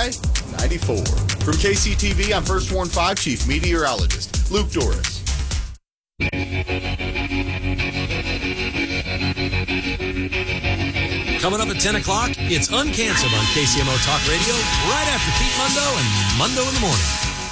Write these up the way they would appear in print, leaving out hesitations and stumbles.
high 94. From KCTV, I'm First Warn 5 Chief Meteorologist Luke Doris. Coming up at 10 o'clock, it's Uncanceled on KCMO Talk Radio, right after Pete Mundo and Mundo in the Morning.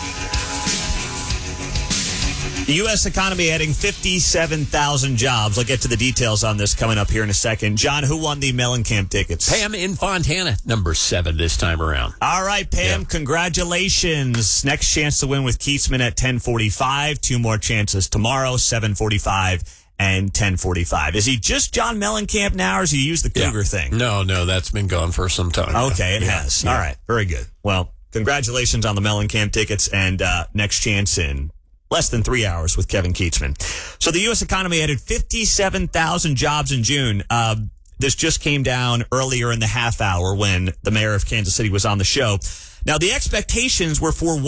The U.S. economy adding 57,000 jobs. I'll get to the details on this coming up here in a second. John, who won the Mellencamp tickets? Pam in Fontana, number 7 this time around. All right, Pam, Congratulations. Next chance to win with Keatsman at 10:45. 2 more chances tomorrow, 7:45 and 10:45. Is he just John Mellencamp now, or has he used the Cougar thing? No, that's been gone for some time. Okay, it has. Yeah. All right, very good. Well, congratulations on the Mellencamp tickets, and next chance in less than 3 hours with Kevin Keatsman. So the U.S. economy added 57,000 jobs in June. This just came down earlier in the half hour when the mayor of Kansas City was on the show. Now, the expectations were for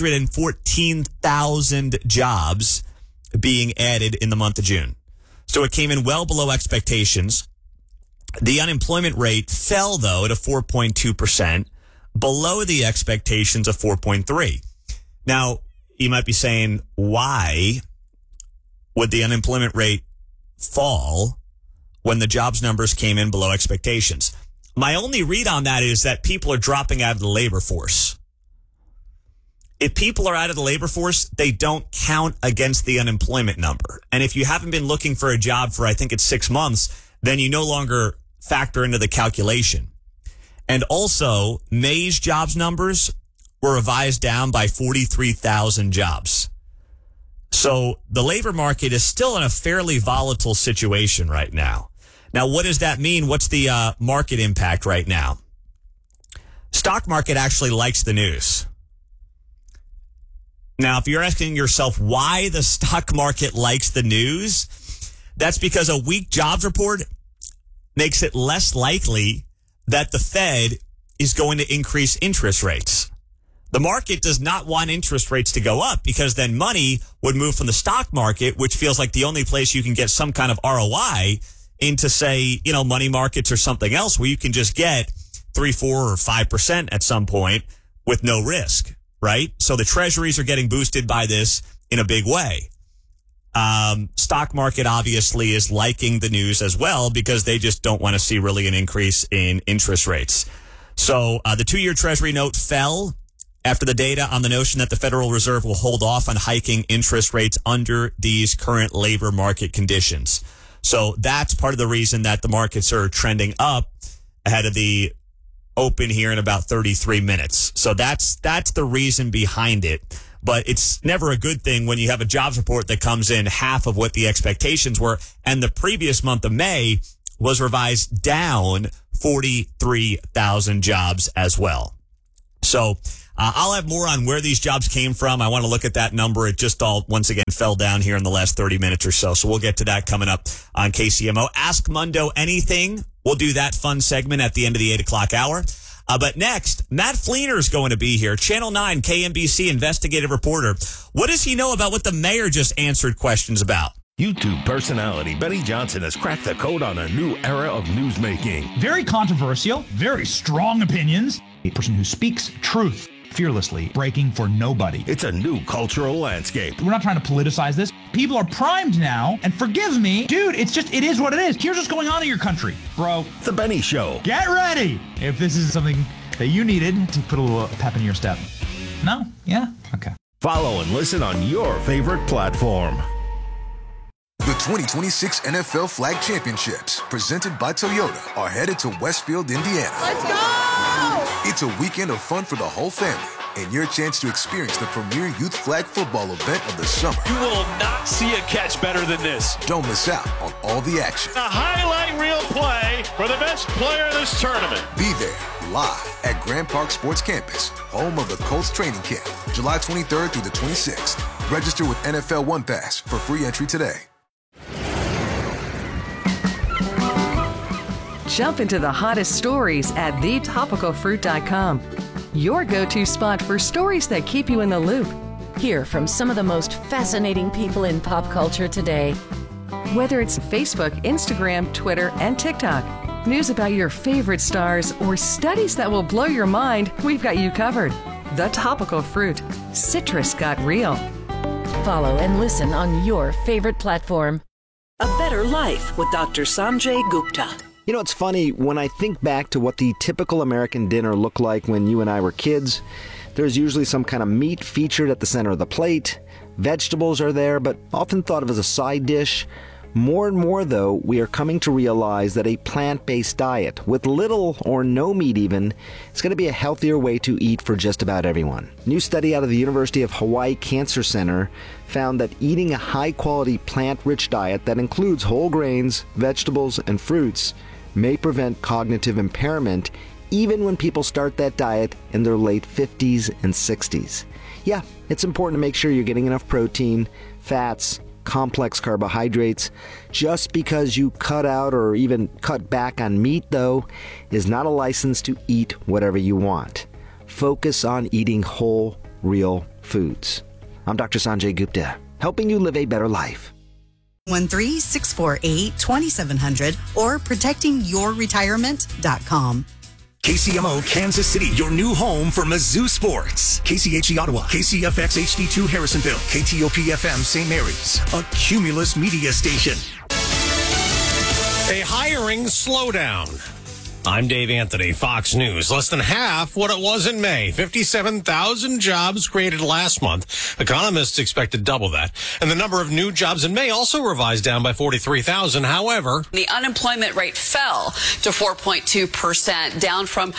114,000 jobs being added in the month of June. So it came in well below expectations. The unemployment rate fell, though, to 4.2%, below the expectations of 4.3%. Now, you might be saying, why would the unemployment rate fall when the jobs numbers came in below expectations? My only read on that is that people are dropping out of the labor force. If people are out of the labor force, they don't count against the unemployment number. And if you haven't been looking for a job for, I think it's 6 months, then you no longer factor into the calculation. And also, May's jobs numbers were revised down by 43,000 jobs. So the labor market is still in a fairly volatile situation right now. Now, what does that mean? What's the market impact right now? Stock market actually likes the news. Now, if you're asking yourself why the stock market likes the news, that's because a weak jobs report makes it less likely that the Fed is going to increase interest rates. The market does not want interest rates to go up because then money would move from the stock market, which feels like the only place you can get some kind of ROI, into, say, money markets or something else where you can just get 3, 4, or 5% at some point with no risk, right? So the treasuries are getting boosted by this in a big way. Stock market obviously is liking the news as well because they just don't want to see really an increase in interest rates. So the 2-year treasury note fell after the data on the notion that the Federal Reserve will hold off on hiking interest rates under these current labor market conditions. So that's part of the reason that the markets are trending up ahead of the open here in about 33 minutes. So that's the reason behind it. But it's never a good thing when you have a jobs report that comes in half of what the expectations were. And the previous month of May was revised down 43,000 jobs as well. So I'll have more on where these jobs came from. I want to look at that number. It just all, once again, fell down here in the last 30 minutes or so. So we'll get to that coming up on KCMO. Ask Mundo anything. We'll do that fun segment at the end of the 8 o'clock hour. But next, Matt Fleener is going to be here. Channel 9 KMBC investigative reporter. What does he know about what the mayor just answered questions about? YouTube personality Benny Johnson has cracked the code on a new era of newsmaking. Very controversial, very strong opinions. A person who speaks truth fearlessly, breaking for nobody. It's a new cultural landscape. We're not trying to politicize this. People are primed now, and forgive me, dude, it is what it is. Here's what's going on in your country, bro. The Benny Show. Get ready if this is something that you needed to put a little pep in your step. No? Yeah? Okay. Follow and listen on your favorite platform. The 2026 NFL Flag Championships, presented by Toyota, are headed to Westfield, Indiana. Let's go! It's a weekend of fun for the whole family and your chance to experience the premier youth flag football event of the summer. You will not see a catch better than this. Don't miss out on all the action. A highlight reel play for the best player in this tournament. Be there live at Grand Park Sports Campus, home of the Colts training camp, July 23rd through the 26th. Register with NFL One Pass for free entry today. Jump into the hottest stories at thetopicalfruit.com. Your go-to spot for stories that keep you in the loop. Hear from some of the most fascinating people in pop culture today. Whether it's Facebook, Instagram, Twitter, and TikTok. News about your favorite stars or studies that will blow your mind, we've got you covered. The Topical Fruit. Citrus got real. Follow and listen on your favorite platform. A Better Life with Dr. Sanjay Gupta. You know, it's funny, when I think back to what the typical American dinner looked like when you and I were kids, there's usually some kind of meat featured at the center of the plate. Vegetables are there, but often thought of as a side dish. More and more, though, we are coming to realize that a plant-based diet, with little or no meat even, is going to be a healthier way to eat for just about everyone. A new study out of the University of Hawaii Cancer Center found that eating a high-quality plant-rich diet that includes whole grains, vegetables, and fruits may prevent cognitive impairment even when people start that diet in their late 50s and 60s. Yeah, it's important to make sure you're getting enough protein, fats, complex carbohydrates. Just because you cut out or even cut back on meat, though, is not a license to eat whatever you want. Focus on eating whole, real foods. I'm Dr. Sanjay Gupta, helping you live a better life. 1-648-2700 or protectingyourretirement.com. KCMO Kansas City, your new home for Mizzou sports. KCHE Ottawa, KCFX HD2 Harrisonville, KTOP FM St. Mary's, a Cumulus media station. A hiring slowdown. I'm Dave Anthony, Fox News. Less than half what it was in May. 57,000 jobs created last month. Economists expect to double that. And the number of new jobs in May also revised down by 43,000. However, the unemployment rate fell to 4.2%, down from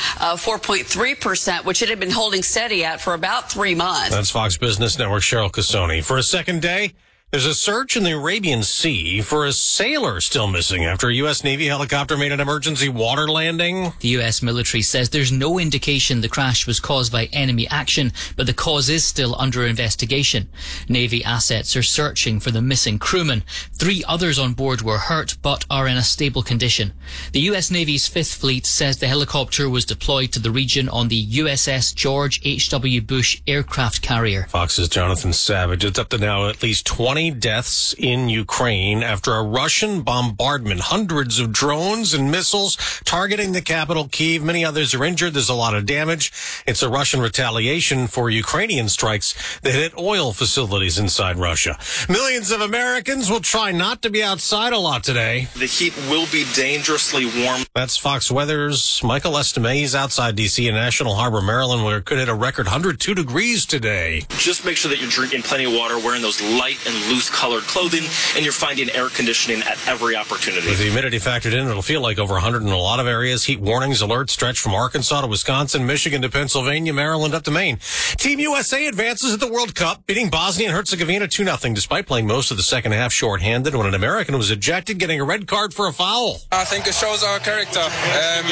4.3%, which it had been holding steady at for about 3 months. That's Fox Business Network Cheryl Casoni. For a second day, there's a search in the Arabian Sea for a sailor still missing after a U.S. Navy helicopter made an emergency water landing. The U.S. military says there's no indication the crash was caused by enemy action, but the cause is still under investigation. Navy assets are searching for the missing crewman. 3 others on board were hurt, but are in a stable condition. The U.S. Navy's 5th Fleet says the helicopter was deployed to the region on the USS George H.W. Bush aircraft carrier. Fox's Jonathan Savage. It's up to now at least 20 deaths in Ukraine after a Russian bombardment. Hundreds of drones and missiles targeting the capital, Kyiv. Many others are injured. There's a lot of damage. It's a Russian retaliation for Ukrainian strikes that hit oil facilities inside Russia. Millions of Americans will try not to be outside a lot today. The heat will be dangerously warm. That's Fox Weather's Michael Estime. He's outside D.C. in National Harbor, Maryland, where it could hit a record 102 degrees today. Just make sure that you're drinking plenty of water, wearing those light and loose colored clothing, and you're finding air conditioning at every opportunity. With the humidity factored in, it'll feel like over 100 in a lot of areas. Heat warnings, alerts stretch from Arkansas to Wisconsin, Michigan to Pennsylvania, Maryland up to Maine. Team USA advances at the World Cup, beating Bosnia and Herzegovina 2-0, despite playing most of the second half shorthanded when an American was ejected, getting a red card for a foul. I think it shows our character. I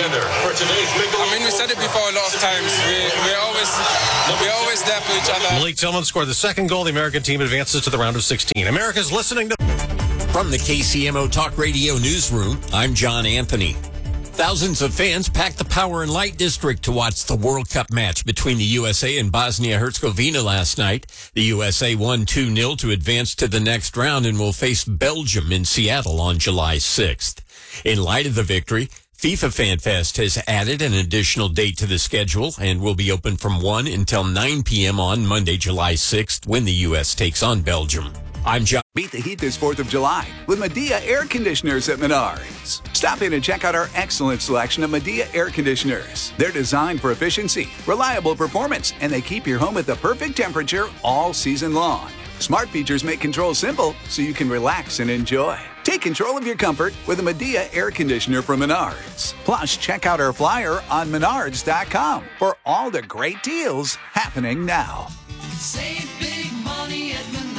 mean, we said it before a lot of times. We're always there for each other. Malik Tillman scored the second goal. The American team advances to the round of 16. America's listening to... From the KCMO Talk Radio Newsroom, I'm John Anthony. Thousands of fans packed the Power and Light District to watch the World Cup match between the USA and Bosnia-Herzegovina last night. The USA won 2-0 to advance to the next round and will face Belgium in Seattle on July 6th. In light of the victory, FIFA Fan Fest has added an additional date to the schedule and will be open from 1 until 9 p.m. on Monday, July 6th, when the U.S. takes on Belgium. I'm John. Beat the heat this 4th of July with Medea Air Conditioners at Menards. Stop in and check out our excellent selection of Medea Air Conditioners. They're designed for efficiency, reliable performance, and they keep your home at the perfect temperature all season long. Smart features make control simple so you can relax and enjoy. Take control of your comfort with a Medea air conditioner from Menards. Plus, check out our flyer on Menards.com for all the great deals happening now. Save big money at Menards.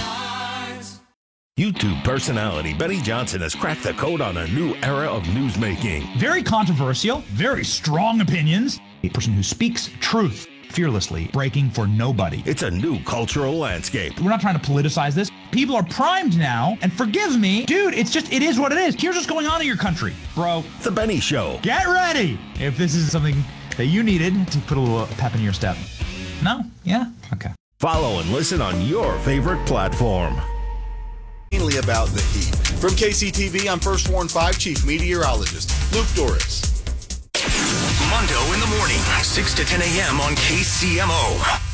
YouTube personality Benny Johnson has cracked the code on a new era of newsmaking. Very controversial, very strong opinions. A person who speaks truth fearlessly, breaking for nobody. It's a new cultural landscape. We're not trying to politicize this. People are primed now, and forgive me, dude, it is what it is. Here's what's going on in your country, bro. The Benny Show. Get ready if this is something that you needed to put a little pep in your step. No? Yeah? Okay. Follow and listen on your favorite platform. Mainly about the heat. From KCTV, I'm First Warn 5 Chief Meteorologist Luke Doris. Mundo in the morning, 6 to 10 a.m. on KCMO.